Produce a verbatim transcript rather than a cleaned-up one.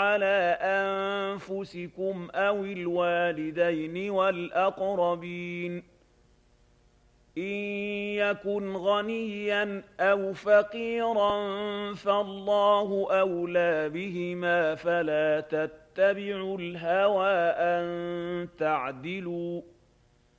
على أنفسكم أو الوالدين والأقربين إن يكن غنيا أو فقيرا فالله أولى بهما فلا تتبعوا الهوى أن تعدلوا